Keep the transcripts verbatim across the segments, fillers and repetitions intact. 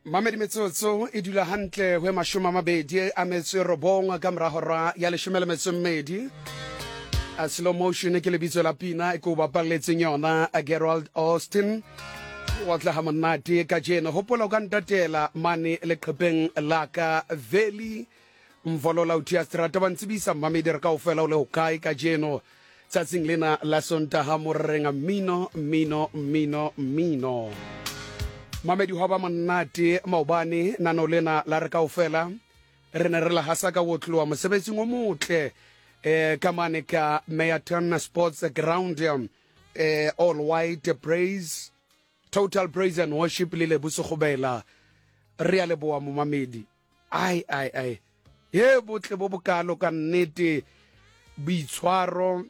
Mamedi metsotso e dula hantle ho mashome a mabedi a metso e robong ka mora hora ya leshome le metso e mmedi. A slow motion ke lebitso la pina e ko bapalletseng yona a Gerald Austin wa tla ha monate ka jena hopola ka ntatela mane leqhepeng la ka Valley mvolola uthia strata ba ntsibisa Mamedi re ka ofela o le hokae ka jeno tsatsing lena la Sontaha morrenga mino mino mino mino. Mamedi ho ba monate maobane nano lena la re ka ofela re ne re la hasa ka wotloa mosebetsing o motle eh ka mane ka Mayton Sports Ground eh all white praise total praise and worship le le busogobela re ya leboa mo Mamedi ai ai ai ye botle bo bokalo ka nnete boitshwaro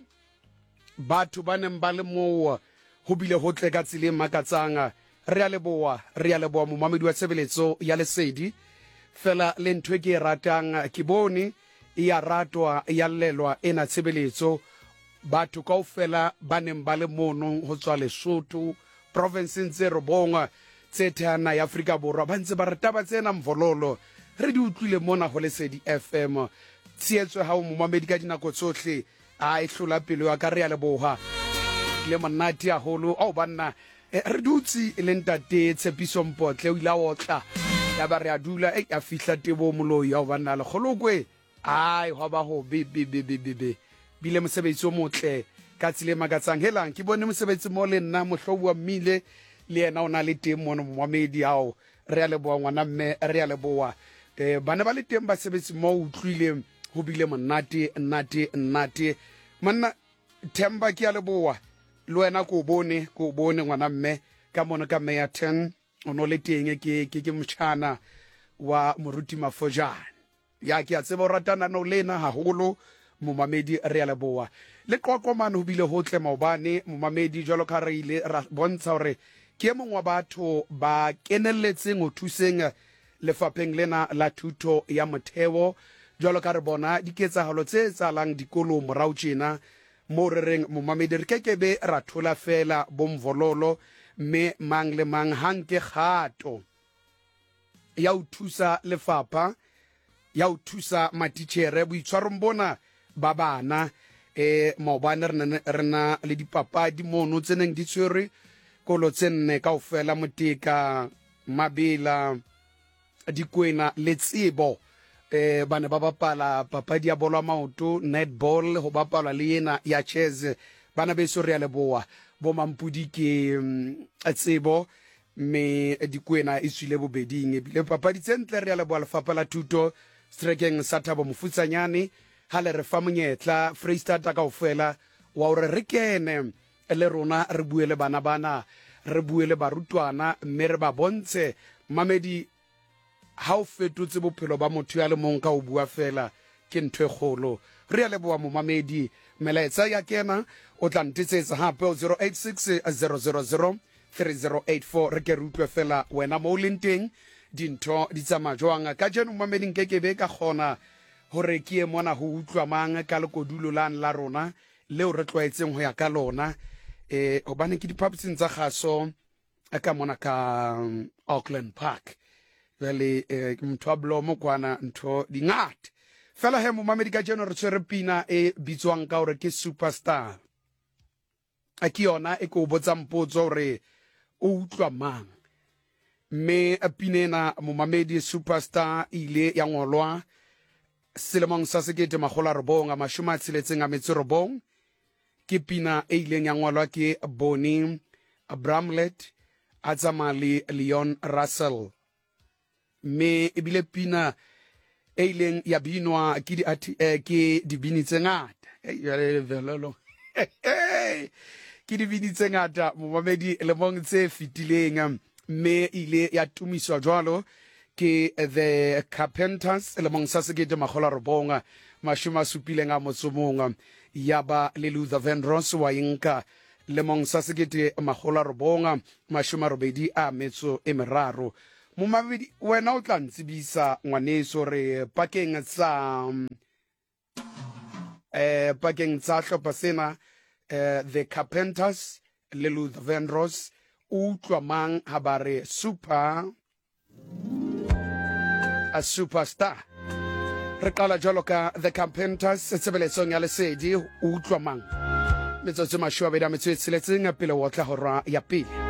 batho ba neng ba le mo ho bile hotle ka tseleng makatsanga re a leboa re a leboa mo Mamedi wa tshebeletso ya lesedi fela le ntwe ke ratang ke bone ya ratwa ya lelwa ena tshebeletso batho kaofela ba neng ba le mono ho tswa Lesotho province tse robonga tse thana ya Afrika Borwa ba ntse ba rata ba tsena mvololo re di utlwile mona ho Lesedi F M tsietswe ha mo Mamedi ka dinako tsohle a ihlola pelo ya ka re a leboha le monate a holo au banna re dutsi le ntate Tshepiso Mpotle o ila otla ya ba re a dula e a fihla tebo moloi ya bana le kholokwe ai ho ba ho be be be be be bile mosebetsi o motle ka tsile magatsang helang ke bone mosebetsi mo le nna mohlobu wa mmile le yena ona le teng mono Mamedi hao re a leboa ngwana mme re a leboa eh bana ba le teng ba sebetsi mo utlwile ho bile monate nnate nnate manna Themba ke a leboa le wena ko bone ko bone ngwana mme ka mono ka Mayton ono le teng ke ke ke motjhana wa moruti Mafojane ya ke a tseba ratana no lena haholo mo Mamedi re a leboa le qoqomane ho bile hotle maobane mo Mamedi jwalo ka re ile ra bontsha hore ke mongwe wa batho ba kenelletseng ho thuseng lefapheng lena la thuto ya motheo jwalo ka re bona diketsahalo tse tsalang dikolo morao tjena mo re reng mo Mamedi re kekebe ra thola fela bomvololo me mang le mang hanke khato ya o thusa lefapha ya o thusa matitjhere boitshwarong bona ba bana eh maobane re na le dipapadi mono tseneng di tshwere kolo tsenne kaofela moteka mabela dikwena le tsebo eh bana ba bapala papadi ya bolo maoto netball ho bapala le yena ya chess bana beso re a leboa bo mampudi ke tsebo me dikwena e tswile bobeding ebile papadi tsentle re a leboa lefapha la thuto strekeng sa Thabo Mofutsanyane ha le re fa monyetla Freestata kaofela wa hore re kene le rona re buele bana bana re buele barutwana mme re ba bontshe Mamedi ha o fetotse bophelo ba motho ya le mong ka o bua fela ke ntwe kgolo re a leboa mo Mamedi melaetsa ya kena o tla ntsetsa hape o zero eight six zero zero zero three zero eight four re ke rutwe fela wena mo lenteng dintho di tsamaya jwang ka jeno Mamedi nkekebe ka khona hore ke e mona ho utlwa mang ka lekodulo lan la rona leo re tlwaetseng ho ya ka lona eh hobane ke diphaputsing tsa kgaso ka mona ka Auckland Park vele eh motho a blomo kwana ntho dingata fela he mo Mamedi ka jeno re tsere pina e bitswang ka hore ke superstar a ke yona e ko botsa mpotso hore o utlwa mang me a pinena mo Mamedi superstar ile ya ngolwa selemong sa sekete makgolo a robong a mashome a tsheletseng a metso robong ke pina e ileng ya ngolwa ke Bonnie Bramlett a tsamali Leon Russell me ebile pina e ileng ya binwa ke di eh, ke di bini tse ngata e velelo ke di bini tse ngata mo Mamedi le mong tse fitileng me ile ya tumiswa jwalo ke the Carpenters le mong sa sekete makgolo a robonga mashome a supileng a motsomong ya ba le Luther Vandross wa inka le mong sa sekete makgolo a robonga mashome a robedi a metso e meraro mo Mamedi wena o tla ntsibisa ngwaneso re pakeng tsa eh pakeng tsa hlopa sena eh the Carpenters le Luther Vandross utlwa mang ha ba re super a superstar re qala jwalo ka The Carpenters tsebeletsong ya lesedi o utlwa mang metsotso mashome a mabedi a metso e tsheletseng pele wa tla hora ya pele